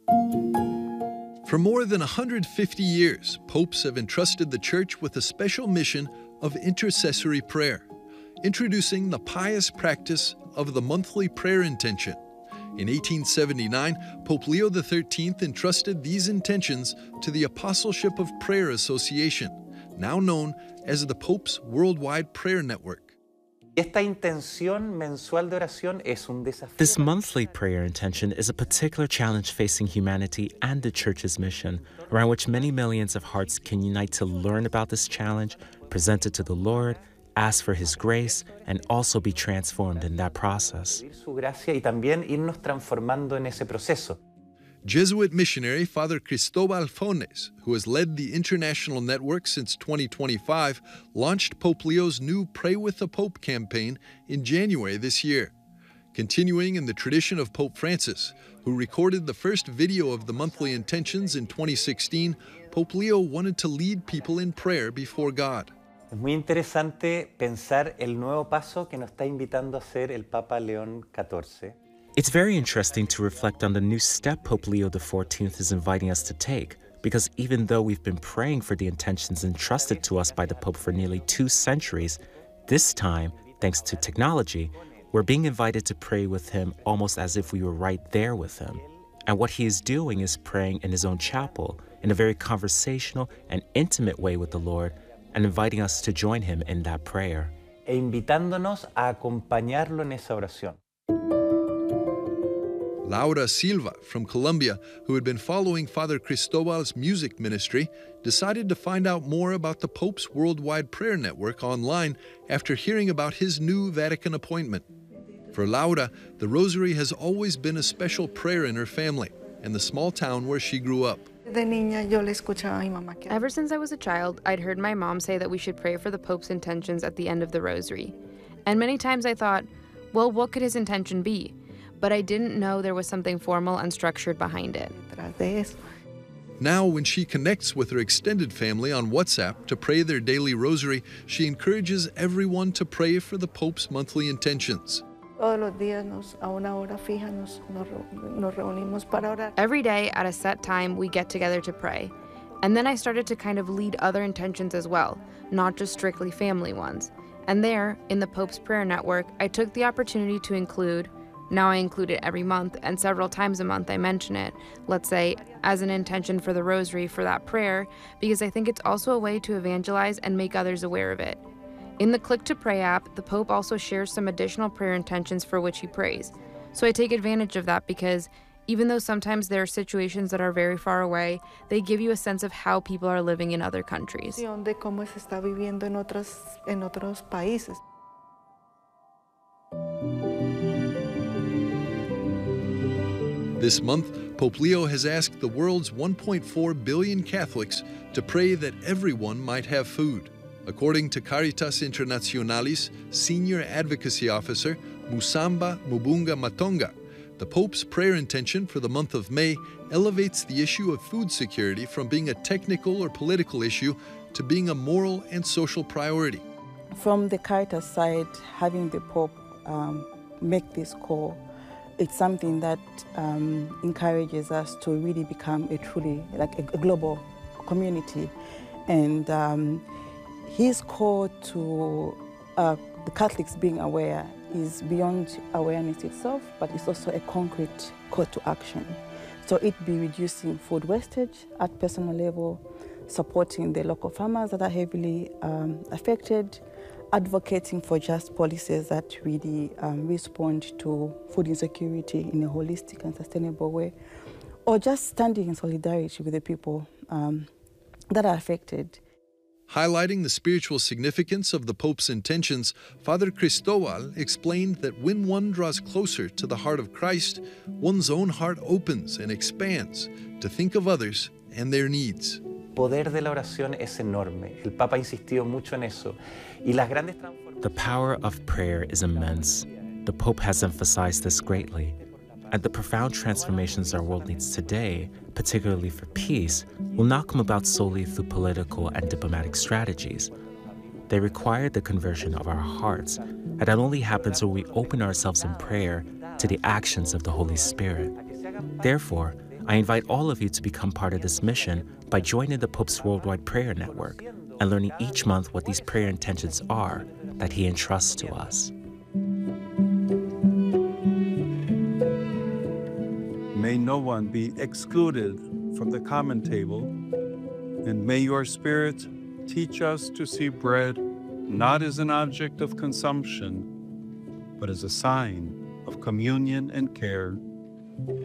For more than 150 years, popes have entrusted the Church with a special mission of intercessory prayer, introducing the pious practice of the monthly prayer intention. In 1879, Pope Leo XIII entrusted these intentions to the Apostleship of Prayer Association, now known as the Pope's Worldwide Prayer Network. This monthly prayer intention is a particular challenge facing humanity and the Church's mission, around which many millions of hearts can unite to learn about this challenge, present it to the Lord, ask for His grace, and also be transformed in that process. Jesuit missionary Father Cristobal Fornes, who has led the international network since 2025, launched Pope Leo's new Pray with the Pope campaign in January this year. Continuing in the tradition of Pope Francis, who recorded the first video of the monthly intentions in 2016, Pope Leo wanted to lead people in prayer before God. Es muy interesante pensar el nuevo paso que nos está invitando a hacer el Papa León XIV. It's very interesting to reflect on the new step Pope Leo XIV is inviting us to take, because even though we've been praying for the intentions entrusted to us by the Pope for nearly 2 centuries, this time, thanks to technology, we're being invited to pray with him almost as if we were right there with him. And what he is doing is praying in his own chapel, in a very conversational and intimate way with the Lord, and inviting us to join him in that prayer. E invitándonos a acompañarlo en esa oración. Laura Silva from Colombia, who had been following Father Cristobal's music ministry, decided to find out more about the Pope's Worldwide Prayer Network online after hearing about his new Vatican appointment. For Laura, the Rosary has always been a special prayer in her family and the small town where she grew up. Ever since I was a child, I'd heard my mom say that we should pray for the Pope's intentions at the end of the Rosary. And many times I thought, well, what could his intention be? But I didn't know there was something formal and structured behind it. Now, when she connects with her extended family on WhatsApp to pray their daily rosary, she encourages everyone to pray for the Pope's monthly intentions. Every day at a set time, we get together to pray. And then I started to kind of lead other intentions as well, not just strictly family ones. And there, in the Pope's Prayer Network, I took the opportunity to include, now I include it every month, and several times a month I mention it, let's say, as an intention for the Rosary for that prayer, because I think it's also a way to evangelize and make others aware of it. In the Click to Pray app, the Pope also shares some additional prayer intentions for which he prays. So I take advantage of that because even though sometimes there are situations that are very far away, they give you a sense of how people are living in other countries. This month, Pope Leo has asked the world's 1.4 billion Catholics to pray that everyone might have food. According to Caritas Internationalis Senior Advocacy Officer Musamba Mubunga Matonga, the Pope's prayer intention for the month of May elevates the issue of food security from being a technical or political issue to being a moral and social priority. From the Caritas side, having the Pope make this call, it's something that encourages us to really become a truly, like a global community. And his call to the Catholics being aware is beyond awareness itself, but it's also a concrete call to action. So it be reducing food wastage at personal level, supporting the local farmers that are heavily affected, advocating for just policies that really respond to food insecurity in a holistic and sustainable way, or just standing in solidarity with the people that are affected. Highlighting the spiritual significance of the Pope's intentions, Father Cristobal explained that when one draws closer to the heart of Christ, one's own heart opens and expands to think of others and their needs. Poder de la oración es enorme. El Papa ha insistido mucho en eso. Y las grandes The power of prayer is immense. The Pope has emphasized this greatly. And the profound transformations our world needs today, particularly for peace, will not come about solely through political and diplomatic strategies. They require the conversion of our hearts, and that only happens when we open ourselves in prayer to the actions of the Holy Spirit. Therefore, I invite all of you to become part of this mission by joining the Pope's Worldwide Prayer Network and learning each month what these prayer intentions are that he entrusts to us. May no one be excluded from the common table, and may your Spirit teach us to see bread not as an object of consumption, but as a sign of communion and care.